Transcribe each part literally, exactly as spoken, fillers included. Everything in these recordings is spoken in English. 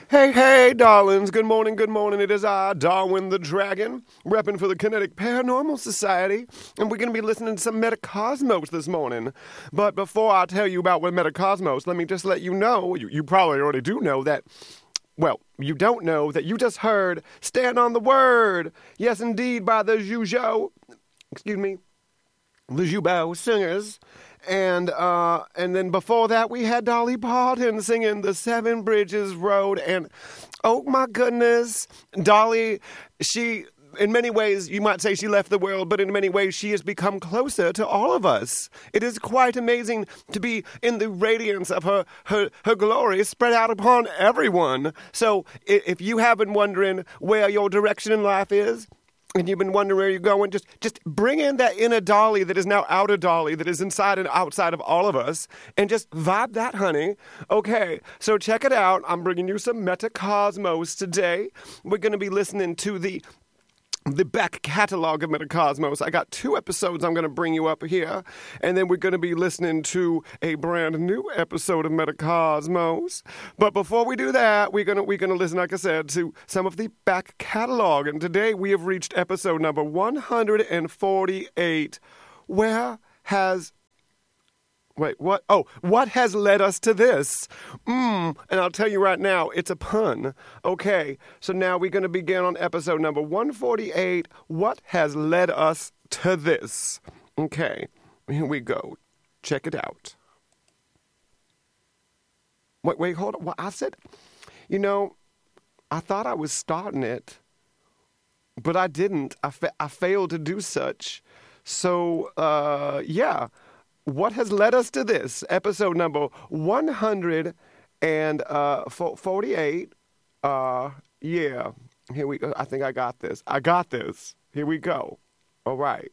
Hey, hey, darlings. Good morning, good morning. It is I, Darwin the Dragon, repping for the Kinetic Paranormal Society, and we're going to be listening to some Metacosmos this morning. But before I tell you about what Metacosmos, let me just let you know, you, you probably already do know that, well, you don't know that you just heard Stand on the Word. Yes, indeed, by the Jujo, excuse me, the Jubao Singers. And uh, and then before that, we had Dolly Parton singing the Seven Bridges Road. And oh my goodness, Dolly, she, in many ways, you might say she left the world, but in many ways, she has become closer to all of us. It is quite amazing to be in the radiance of her, her, her glory spread out upon everyone. So if you have been wondering where your direction in life is, and you've been wondering where you're going, just just bring in that inner Dolly that is now outer Dolly, that is inside and outside of all of us, and just vibe that, honey. Okay, so check it out. I'm bringing you some Metacosmos today. We're going to be listening to the the back catalog of Metacosmos. I got two episodes I'm going to bring you up here, and then we're going to be listening to a brand new episode of Metacosmos. But before we do that, we're going to we're going to listen, like I said, to some of the back catalog. And today we have reached episode number one hundred forty-eight. Where has Wait, what? Oh, what has led us to this? Mmm, and I'll tell you right now, it's a pun. Okay, so now we're going to begin on episode number one forty-eight. What has led us to this? Okay, here we go. Check it out. Wait, wait, hold on. What I said, you know, I thought I was starting it, but I didn't. I, fa- I failed to do such. So, uh, yeah. What has led us to this? Episode number one hundred forty-eight. Uh, yeah. Here we go. I think I got this. I got this. Here we go. All right.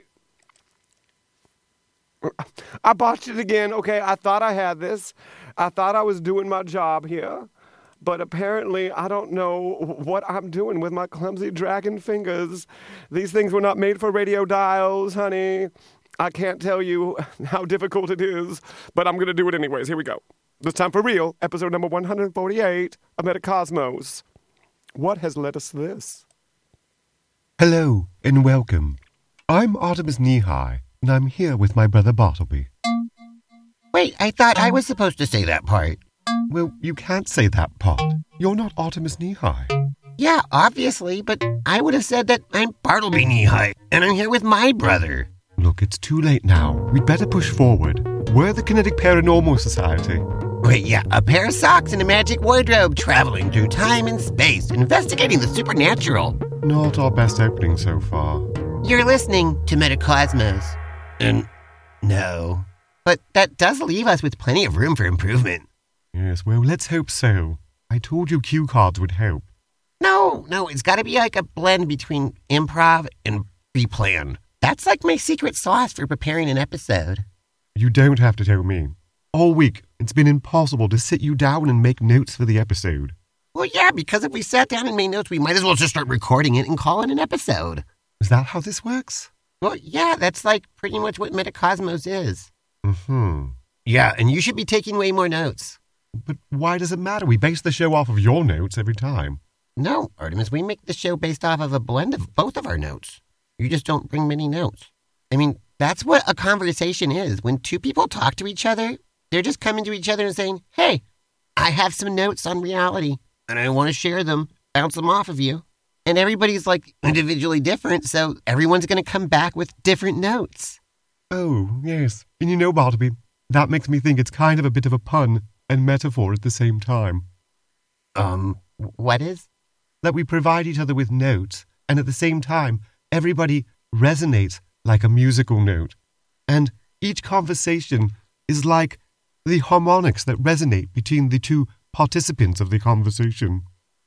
I botched it again. Okay, I thought I had this. I thought I was doing my job here. But apparently, I don't know what I'm doing with my clumsy dragon fingers. These things were not made for radio dials, honey. I can't tell you how difficult it is, but I'm going to do it anyways. Here we go. This time for real, episode number one hundred forty-eight of Metacosmos. What has led us to this? Hello and welcome. I'm Artemis Knee-High, and I'm here with my brother Bartleby. Wait, I thought I was supposed to say that part. Well, you can't say that part. You're not Artemis Knee-High. Yeah, obviously, but I would have said that I'm Bartleby Knee-High, and I'm here with my brother. Look, it's too late now. We'd better push forward. We're the Kinetic Paranormal Society. Wait, yeah, a pair of socks and a magic wardrobe traveling through time and space, investigating the supernatural. Not our best opening so far. You're listening to Metacosmos. And no. But that does leave us with plenty of room for improvement. Yes, well, let's hope so. I told you cue cards would help. No, no, it's got to be like a blend between improv and pre-planned. That's like my secret sauce for preparing an episode. You don't have to tell me. All week, it's been impossible to sit you down and make notes for the episode. Well, yeah, because if we sat down and made notes, we might as well just start recording it and call it an episode. Is that how this works? Well, yeah, that's like pretty much what Metacosmos is. Mm-hmm. Yeah, and you should be taking way more notes. But why does it matter? We base the show off of your notes every time. No, Artemis, we make the show based off of a blend of both of our notes. You just don't bring many notes. I mean, that's what a conversation is. When two people talk to each other, they're just coming to each other and saying, hey, I have some notes on reality, and I want to share them, bounce them off of you. And everybody's like individually different, so everyone's going to come back with different notes. Oh, yes. And you know, Bartleby, that makes me think it's kind of a bit of a pun and metaphor at the same time. Um, what is? That we provide each other with notes, and at the same time, everybody resonates like a musical note. And each conversation is like the harmonics that resonate between the two participants of the conversation.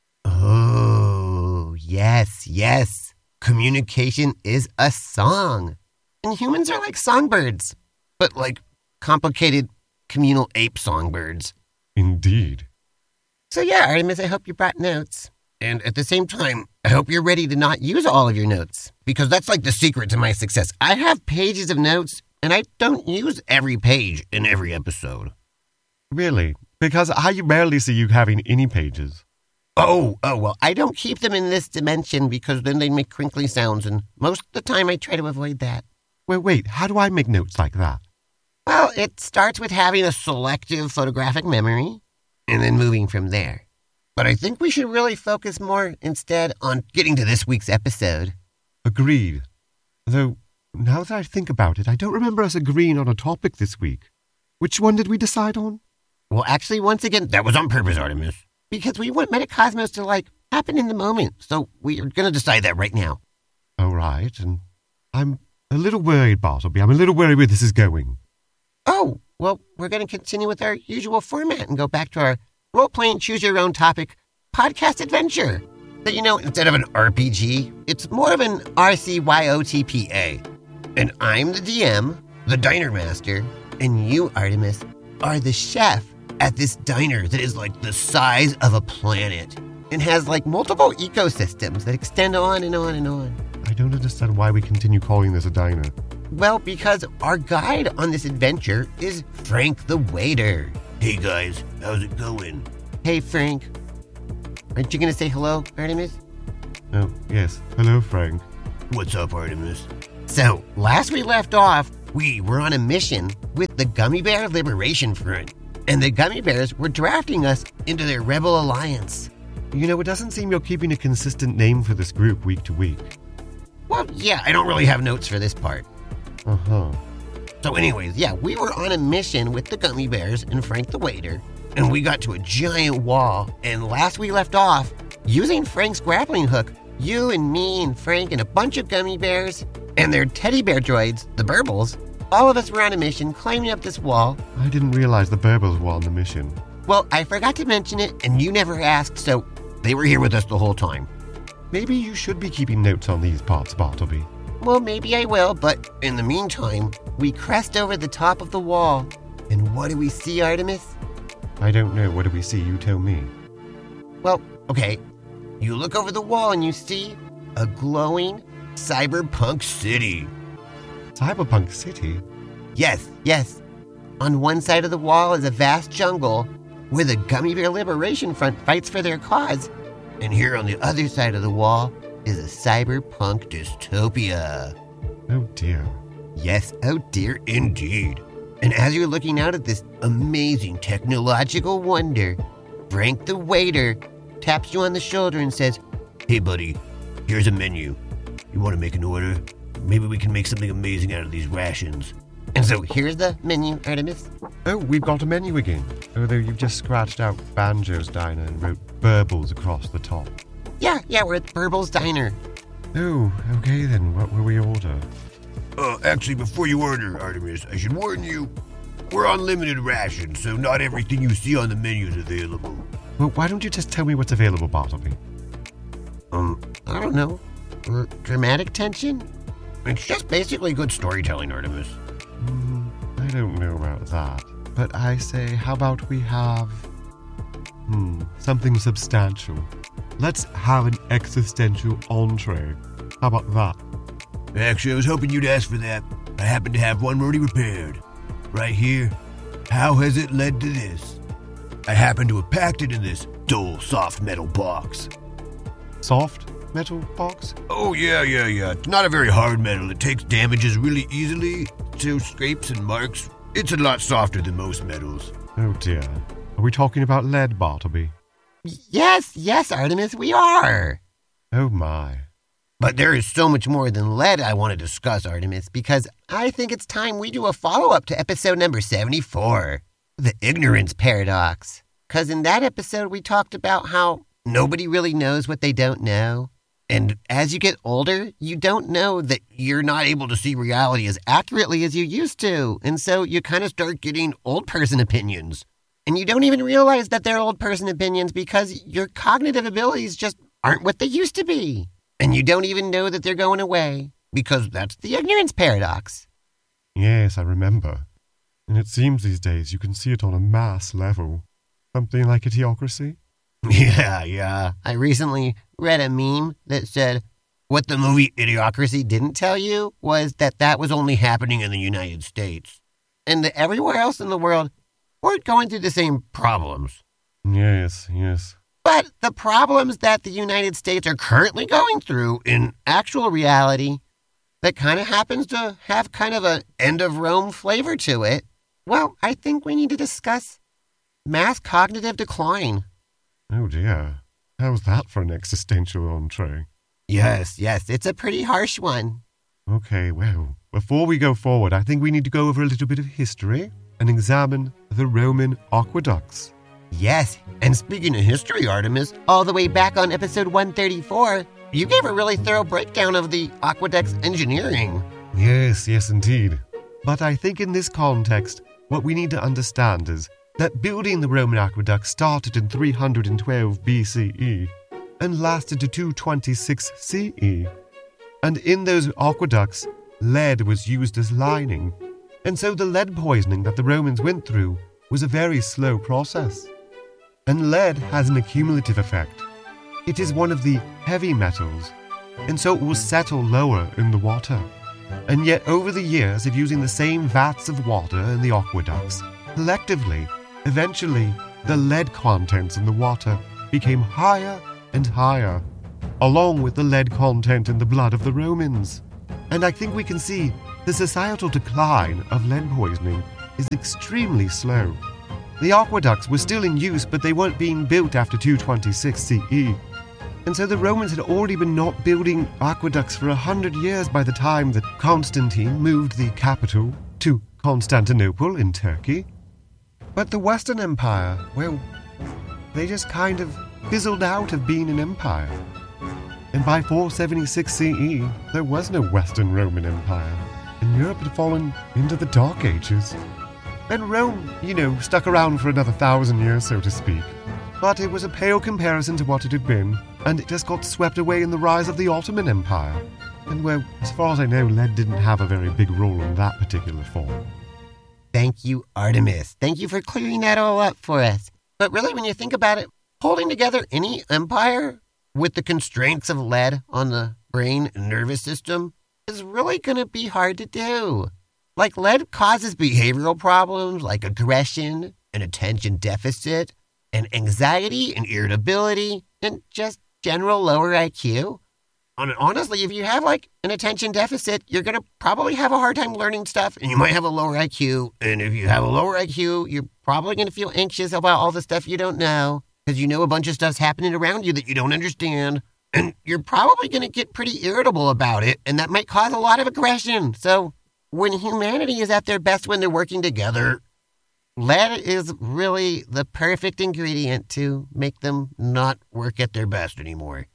Oh, yes, yes. Communication is a song. And humans are like songbirds, but like complicated communal ape songbirds. Indeed. So yeah, Artemis, I hope you brought notes. And at the same time, I hope you're ready to not use all of your notes, because that's like the secret to my success. I have pages of notes, and I don't use every page in every episode. Really? Because I rarely see you having any pages. Oh, oh, well, I don't keep them in this dimension because then they make crinkly sounds, and most of the time I try to avoid that. Wait, wait, how do I make notes like that? Well, it starts with having a selective photographic memory, and then moving from there. But I think we should really focus more instead on getting to this week's episode. Agreed. Though, now that I think about it, I don't remember us agreeing on a topic this week. Which one did we decide on? Well, actually, once again, that was on purpose, Artemis. Because we want Metacosmos to, like, happen in the moment. So we are going to decide that right now. All right, and I'm a little worried, Bartleby. I'm a little worried where this is going. Oh, well, we're going to continue with our usual format and go back to our role-playing choose-your-own-topic podcast adventure. So, you know, instead of an R P G, it's more of an R C Y O T P A. And I'm the D M, the diner master, and you, Artemis, are the chef at this diner that is like the size of a planet and has like multiple ecosystems that extend on and on and on. I don't understand why we continue calling this a diner. Well, because our guide on this adventure is Frank the waiter. Hey guys, how's it going? Hey, Frank. Aren't you going to say hello, Artemis? Oh, yes. Hello, Frank. What's up, Artemis? So, last we left off, we were on a mission with the Gummy Bear Liberation Front. And the Gummy Bears were drafting us into their rebel alliance. You know, it doesn't seem you're keeping a consistent name for this group week to week. Well, yeah, I don't really have notes for this part. Uh-huh. So anyways, yeah, we were on a mission with the Gummy Bears and Frank the waiter, and we got to a giant wall, and last we left off, using Frank's grappling hook, you and me and Frank and a bunch of Gummy Bears and their teddy bear droids, the Burbles, all of us were on a mission climbing up this wall. I didn't realize the Burbles were on the mission. Well, I forgot to mention it, and you never asked, so they were here with us the whole time. Maybe you should be keeping notes on these parts, Bartleby. Well, maybe I will, but in the meantime, we crest over the top of the wall. And what do we see, Artemis? I don't know. What do we see? You tell me. Well, okay. You look over the wall and you see a glowing cyberpunk city. Cyberpunk City? Yes, yes. On one side of the wall is a vast jungle where the Gummy Bear Liberation Front fights for their cause. And here on the other side of the wall is a cyberpunk dystopia. Oh dear. Yes, oh dear indeed. And as you're looking out at this amazing technological wonder, Frank the waiter taps you on the shoulder and says, "Hey buddy, here's a menu. You want to make an order? Maybe we can make something amazing out of these rations." And so here's the menu, Artemis. Oh, we've got a menu again. Although you've just scratched out Banjo's Diner and wrote Burbles across the top. Yeah, yeah, we're at Burbles Diner. Oh, okay then. What will we order? Uh, actually, before you order, Artemis, I should warn you, we're on limited rations, so not everything you see on the menu is available. Well, why don't you just tell me what's available, Bartleby? Um, I don't know. R- dramatic tension? It's just basically good storytelling, Artemis. Mm, I don't know about that. But I say, how about we have... Hmm, something substantial. Let's have an existential entree. How about that? Actually, I was hoping you'd ask for that. I happen to have one already prepared. Right here. How has it led to this? I happen to have packed it in this dull, soft metal box. Soft metal box? Oh, yeah, yeah, yeah. It's not a very hard metal. It takes damages really easily. So scrapes and marks. It's a lot softer than most metals. Oh, dear. Are we talking about lead, Bartleby? Yes, yes, Artemis, we are. Oh, my. But there is so much more than lead I want to discuss, Artemis, because I think it's time we do a follow-up to episode number seventy-four, The Ignorance Paradox. Because in that episode, we talked about how nobody really knows what they don't know. And as you get older, you don't know that you're not able to see reality as accurately as you used to. And so you kind of start getting old person opinions. And you don't even realize that they're old person opinions because your cognitive abilities just aren't what they used to be. And you don't even know that they're going away because that's the ignorance paradox. Yes, I remember. And it seems these days you can see it on a mass level. Something like Idiocracy? Yeah, yeah. I recently read a meme that said, what the movie Idiocracy didn't tell you was that that was only happening in the United States. And that everywhere else in the world weren't going through the same problems. Yes, yes. But the problems that the United States are currently going through in actual reality that kind of happens to have kind of an end of Rome flavor to it, well, I think we need to discuss mass cognitive decline. Oh dear. How's that for an existential entree? Yes, yes, it's a pretty harsh one. Okay, well, before we go forward, I think we need to go over a little bit of history and examine the Roman aqueducts. Yes, and speaking of history, Artemis, all the way back on episode one thirty-four, you gave a really thorough breakdown of the aqueduct's engineering. Yes, yes, indeed. But I think in this context, what we need to understand is that building the Roman aqueduct started in three hundred twelve B C E and lasted to two twenty-six C E. And in those aqueducts, lead was used as lining. And so the lead poisoning that the Romans went through was a very slow process. And lead has an accumulative effect. It is one of the heavy metals, and so it will settle lower in the water. And yet over the years of using the same vats of water in the aqueducts, collectively, eventually, the lead contents in the water became higher and higher, along with the lead content in the blood of the Romans. And I think we can see the societal decline of lead poisoning is extremely slow. The aqueducts were still in use, but they weren't being built after two twenty-six C E. And so the Romans had already been not building aqueducts for a hundred years by the time that Constantine moved the capital to Constantinople in Turkey. But the Western Empire, well, they just kind of fizzled out of being an empire. And by four seventy-six C E, there was no Western Roman Empire, and Europe had fallen into the Dark Ages. And Rome, you know, stuck around for another thousand years, so to speak. But it was a pale comparison to what it had been, and it just got swept away in the rise of the Ottoman Empire. And well, as far as I know, lead didn't have a very big role in that particular form. Thank you, Artemis. Thank you for clearing that all up for us. But really, when you think about it, holding together any empire with the constraints of lead on the brain and nervous system is really going to be hard to do. Like, lead causes behavioral problems like aggression and attention deficit and anxiety and irritability and just general lower I Q. And honestly, if you have like an attention deficit, you're going to probably have a hard time learning stuff, and you might have a lower I Q. And if you have a lower I Q, you're probably going to feel anxious about all the stuff you don't know, because you know a bunch of stuff's happening around you that you don't understand. And you're probably going to get pretty irritable about it, and that might cause a lot of aggression. So when humanity is at their best when they're working together, lead is really the perfect ingredient to make them not work at their best anymore.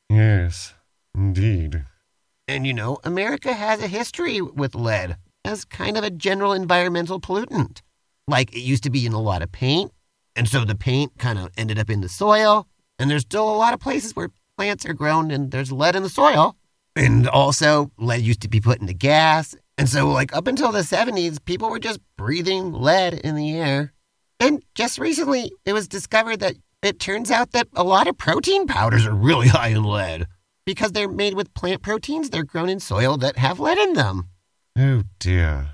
Yes, indeed. And you know, America has a history with lead as kind of a general environmental pollutant. Like, it used to be in a lot of paint, and so the paint kind of ended up in the soil, and there's still a lot of places where plants are grown and there's lead in the soil. And also, lead used to be put into gas. And so, like, up until the seventies, people were just breathing lead in the air. And just recently, it was discovered that it turns out that a lot of protein powders are really high in lead because they're made with plant proteins. They're grown in soil that have lead in them. Oh, dear.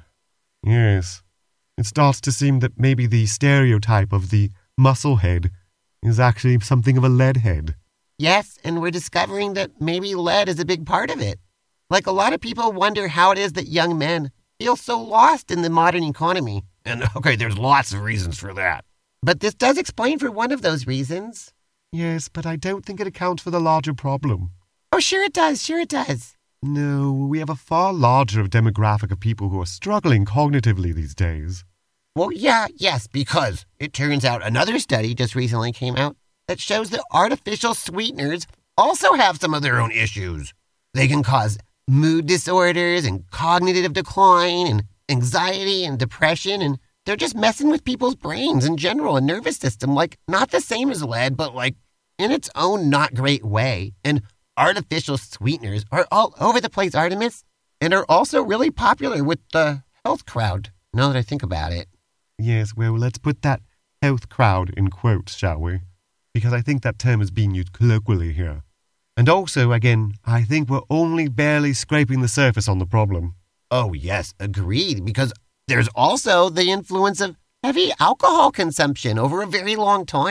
Yes. It starts to seem that maybe the stereotype of the muscle head is actually something of a lead head. Yes, and we're discovering that maybe lead is a big part of it. Like, a lot of people wonder how it is that young men feel so lost in the modern economy. And, okay, there's lots of reasons for that. But this does explain for one of those reasons. Yes, but I don't think it accounts for the larger problem. Oh, sure it does, sure it does. No, we have a far larger demographic of people who are struggling cognitively these days. Well, yeah, yes, because it turns out another study just recently came out that shows that artificial sweeteners also have some of their own issues. They can cause mood disorders and cognitive decline and anxiety and depression, and they're just messing with people's brains in general and nervous system, like not the same as lead, but like in its own not great way. And artificial sweeteners are all over the place, Artemis, and are also really popular with the health crowd, now that I think about it. Yes, well, let's put that health crowd in quotes, shall we? Because I think that term is being used colloquially here. And also, again, I think we're only barely scraping the surface on the problem. Oh, yes, agreed, because there's also the influence of heavy alcohol consumption over a very long time.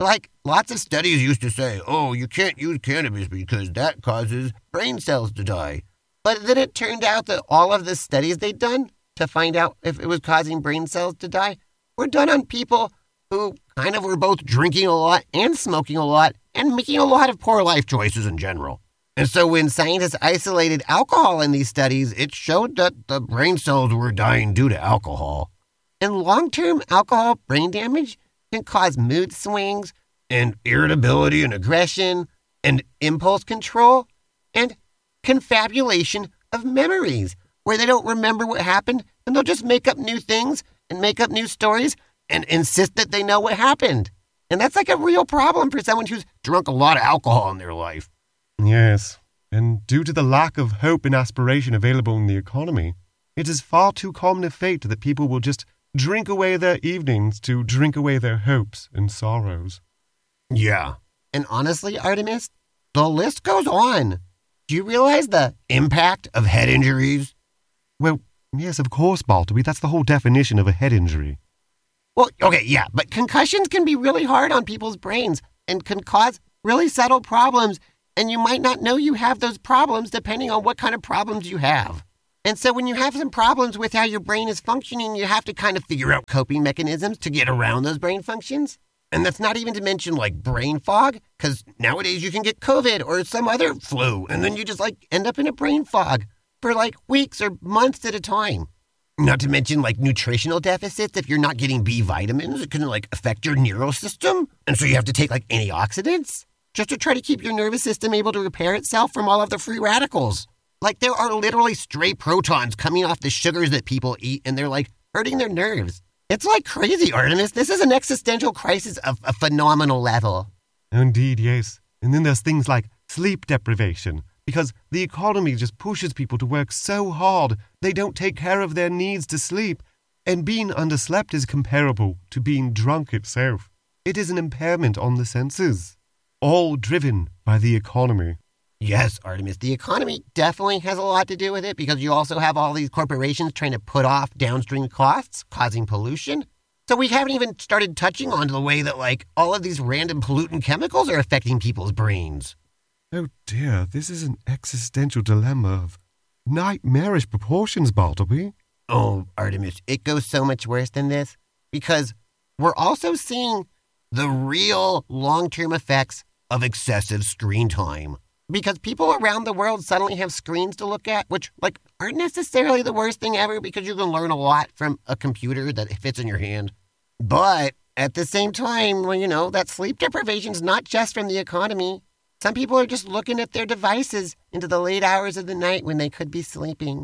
Like, lots of studies used to say, oh, you can't use cannabis because that causes brain cells to die. But then it turned out that all of the studies they'd done to find out if it was causing brain cells to die were done on people who kind of were both drinking a lot and smoking a lot and making a lot of poor life choices in general. And so when scientists isolated alcohol in these studies, it showed that the brain cells were dying due to alcohol. And long-term alcohol brain damage can cause mood swings and irritability and aggression and impulse control and confabulation of memories, where they don't remember what happened and they'll just make up new things and make up new stories and insist that they know what happened. And that's like a real problem for someone who's drunk a lot of alcohol in their life. Yes, and due to the lack of hope and aspiration available in the economy, it is far too common a fate that people will just drink away their evenings to drink away their hopes and sorrows. Yeah. And honestly, Artemis, the list goes on. Do you realize the impact of head injuries? Well, yes, of course, Bartleby. That's the whole definition of a head injury. Well, okay, yeah, but concussions can be really hard on people's brains and can cause really subtle problems, and you might not know you have those problems depending on what kind of problems you have. And so when you have some problems with how your brain is functioning, you have to kind of figure out coping mechanisms to get around those brain functions. And that's not even to mention, like, brain fog, because nowadays you can get COVID or some other flu, and then you just, like, end up in a brain fog for, like, weeks or months at a time. Not to mention, like, nutritional deficits. If you're not getting B vitamins, it can, like, affect your neural system. And so you have to take, like, antioxidants just to try to keep your nervous system able to repair itself from all of the free radicals. Like, there are literally stray protons coming off the sugars that people eat, and they're, like, hurting their nerves. It's like crazy, Artemis. This is an existential crisis of a phenomenal level. Indeed, yes. And then there's things like sleep deprivation, because the economy just pushes people to work so hard they don't take care of their needs to sleep, and being underslept is comparable to being drunk itself. It is an impairment on the senses, all driven by the economy. Yes, Artemis, the economy definitely has a lot to do with it because you also have all these corporations trying to put off downstream costs, causing pollution. So we haven't even started touching on the way that, like, all of these random pollutant chemicals are affecting people's brains. Oh dear, this is an existential dilemma of nightmarish proportions, Bartleby. Oh, Artemis, it goes so much worse than this because we're also seeing the real long-term effects of excessive screen time. Because people around the world suddenly have screens to look at, which, like, aren't necessarily the worst thing ever because you can learn a lot from a computer that fits in your hand. But at the same time, well, you know, that sleep deprivation's not just from the economy. Some people are just looking at their devices into the late hours of the night when they could be sleeping.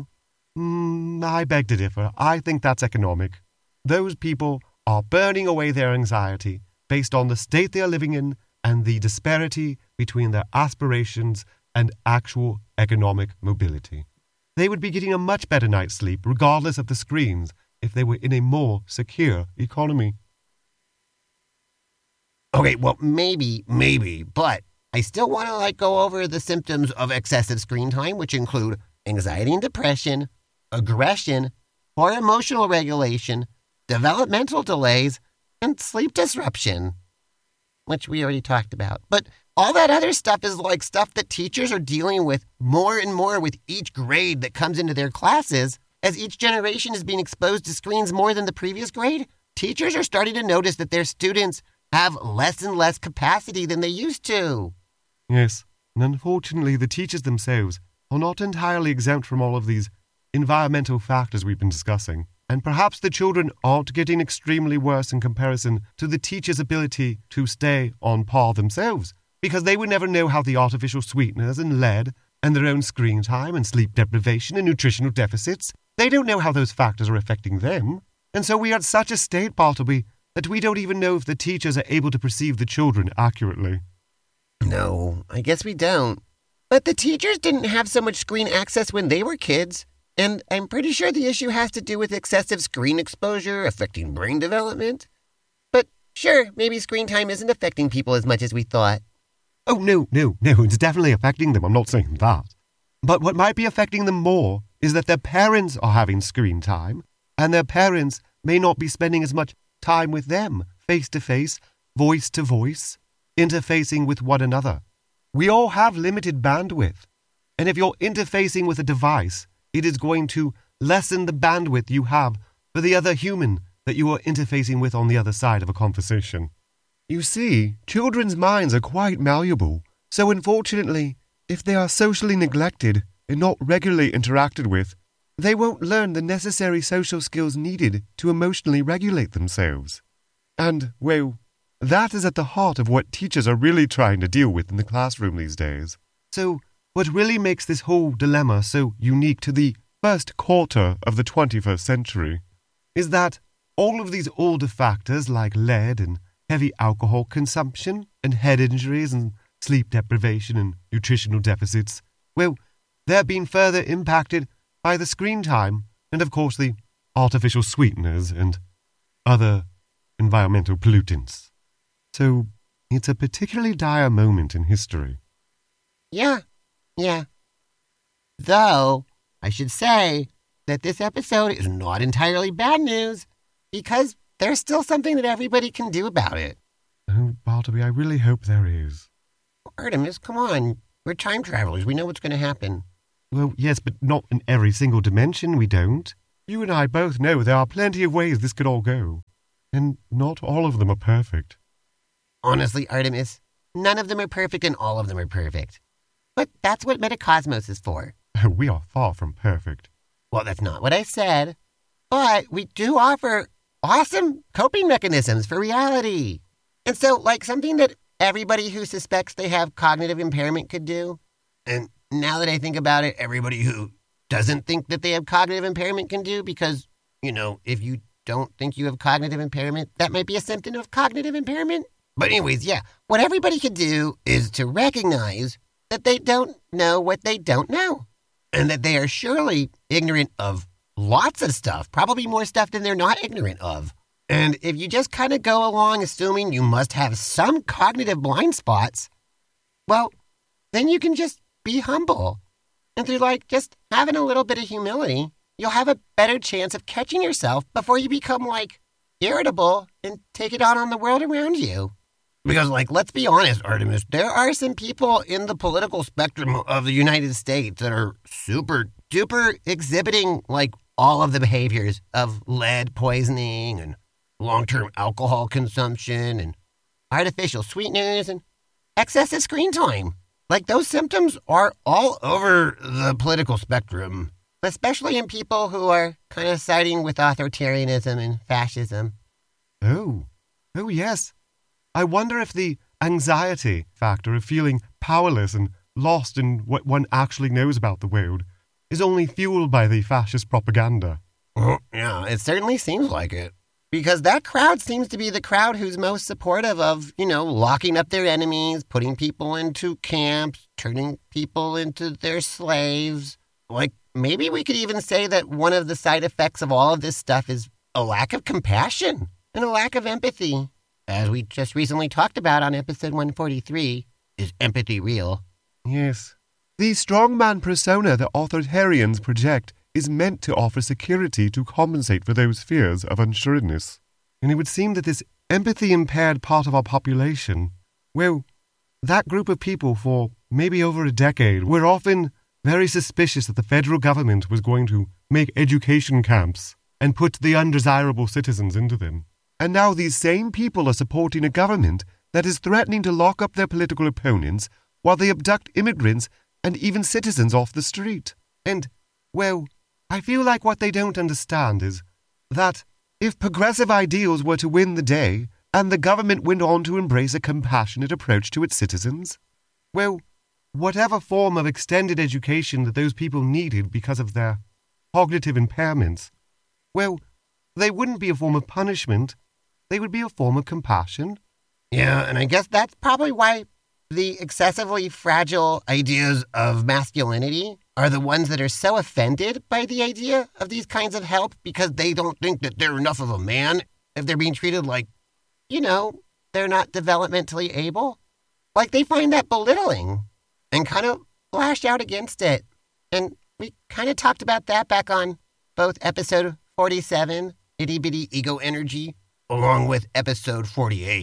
Mm, I beg to differ. I think that's economic. Those people are burning away their anxiety based on the state they are living in and the disparity between their aspirations and actual economic mobility. They would be getting a much better night's sleep regardless of the screens if they were in a more secure economy. Okay, well, maybe, maybe, but I still want to, like, go over the symptoms of excessive screen time, which include anxiety and depression, aggression, poor emotional regulation, developmental delays, and sleep disruption, which we already talked about. But all that other stuff is like stuff that teachers are dealing with more and more with each grade that comes into their classes. As each generation is being exposed to screens more than the previous grade, teachers are starting to notice that their students have less and less capacity than they used to. Yes, and unfortunately the teachers themselves are not entirely exempt from all of these environmental factors we've been discussing. And perhaps the children aren't getting extremely worse in comparison to the teacher's ability to stay on par themselves, because they would never know how the artificial sweeteners and lead and their own screen time and sleep deprivation and nutritional deficits, they don't know how those factors are affecting them. And so we are at such a state, Bartleby, that we don't even know if the teachers are able to perceive the children accurately. No, I guess we don't. But the teachers didn't have so much screen access when they were kids. And I'm pretty sure the issue has to do with excessive screen exposure affecting brain development. But sure, maybe screen time isn't affecting people as much as we thought. Oh, no, no, no, it's definitely affecting them. I'm not saying that. But what might be affecting them more is that their parents are having screen time, and their parents may not be spending as much time with them, face-to-face, voice to voice, interfacing with one another. We all have limited bandwidth, and if you're interfacing with a device, it is going to lessen the bandwidth you have for the other human that you are interfacing with on the other side of a conversation. You see, children's minds are quite malleable, so unfortunately, if they are socially neglected and not regularly interacted with, they won't learn the necessary social skills needed to emotionally regulate themselves. And, well, that is at the heart of what teachers are really trying to deal with in the classroom these days. So, what really makes this whole dilemma so unique to the first quarter of the twenty-first century is that all of these older factors like lead and heavy alcohol consumption and head injuries and sleep deprivation and nutritional deficits, well, they're being further impacted by the screen time and, of course, the artificial sweeteners and other environmental pollutants. So, it's a particularly dire moment in history. Yeah, yeah. Though, I should say that this episode is not entirely bad news, because there's still something that everybody can do about it. Oh, Bartleby, I really hope there is. Artemis, come on. We're time travelers. We know what's going to happen. Well, yes, but not in every single dimension, we don't. You and I both know there are plenty of ways this could all go. And not all of them are perfect. Honestly, Artemis, none of them are perfect and all of them are perfect. But that's what Metacosmos is for. We are far from perfect. Well, that's not what I said. But we do offer awesome coping mechanisms for reality. And so, like something that everybody who suspects they have cognitive impairment could do. And now that I think about it, everybody who doesn't think that they have cognitive impairment can do, because, you know, if you don't think you have cognitive impairment, that might be a symptom of cognitive impairment. But anyways, yeah, what everybody can do is to recognize that they don't know what they don't know. And that they are surely ignorant of lots of stuff, probably more stuff than they're not ignorant of. And if you just kind of go along assuming you must have some cognitive blind spots, well, then you can just be humble. And through, like, just having a little bit of humility, you'll have a better chance of catching yourself before you become, like, irritable and take it out on the world around you. Because, like, let's be honest, Artemis, there are some people in the political spectrum of the United States that are super duper exhibiting, like, all of the behaviors of lead poisoning and long-term alcohol consumption and artificial sweeteners and excessive screen time. Like, those symptoms are all over the political spectrum, especially in people who are kind of siding with authoritarianism and fascism. Oh, oh yes. I wonder if the anxiety factor of feeling powerless and lost in what one actually knows about the world is only fueled by the fascist propaganda. Well, yeah, it certainly seems like it. Because that crowd seems to be the crowd who's most supportive of, you know, locking up their enemies, putting people into camps, turning people into their slaves. Like, maybe we could even say that one of the side effects of all of this stuff is a lack of compassion and a lack of empathy. As we just recently talked about on episode one forty-three, is empathy real? Yes. The strongman persona that authoritarians project is meant to offer security to compensate for those fears of unsureness. And it would seem that this empathy-impaired part of our population, well, that group of people for maybe over a decade were often very suspicious that the federal government was going to make education camps and put the undesirable citizens into them. And now these same people are supporting a government that is threatening to lock up their political opponents while they abduct immigrants and even citizens off the street. And, well, I feel like what they don't understand is that if progressive ideals were to win the day and the government went on to embrace a compassionate approach to its citizens, well, whatever form of extended education that those people needed because of their cognitive impairments, well, they wouldn't be a form of punishment. They would be a form of compassion. Yeah, and I guess that's probably why the excessively fragile ideas of masculinity are the ones that are so offended by the idea of these kinds of help, because they don't think that they're enough of a man if they're being treated like, you know, they're not developmentally able. Like, they find that belittling and kind of lash out against it. And we kind of talked about that back on both episode forty-seven, Itty Bitty Ego Energy, along with episode forty-eight,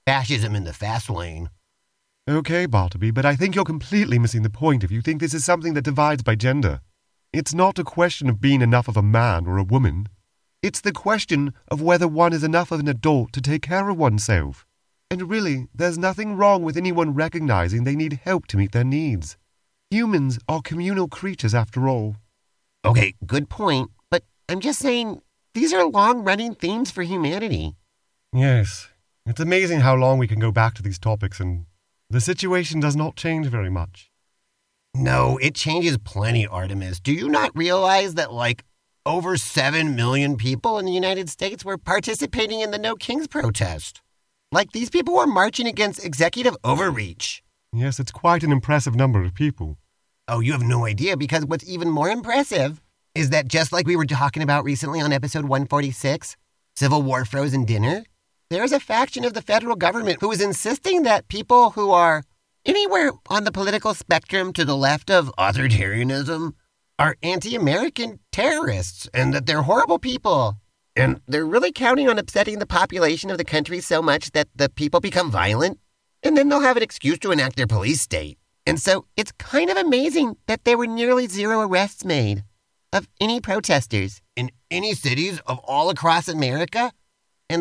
fascism in the fast lane. Okay, Bartleby, but I think you're completely missing the point if you think this is something that divides by gender. It's not a question of being enough of a man or a woman. It's the question of whether one is enough of an adult to take care of oneself. And really, there's nothing wrong with anyone recognizing they need help to meet their needs. Humans are communal creatures after all. Okay, good point, but I'm just saying these are long-running themes for humanity. Yes, it's amazing how long we can go back to these topics and the situation does not change very much. No, it changes plenty, Artemis. Do you not realize that, like, over seven million people in the United States were participating in the No Kings protest? Like, these people were marching against executive overreach. Yes, it's quite an impressive number of people. Oh, you have no idea, because what's even more impressive is that just like we were talking about recently on episode one forty-six, Civil War Frozen Dinner, there's a faction of the federal government who is insisting that people who are anywhere on the political spectrum to the left of authoritarianism are anti-American terrorists and that they're horrible people. And they're really counting on upsetting the population of the country so much that the people become violent, and then they'll have an excuse to enact their police state. And so it's kind of amazing that there were nearly zero arrests made of any protesters in any cities of all across America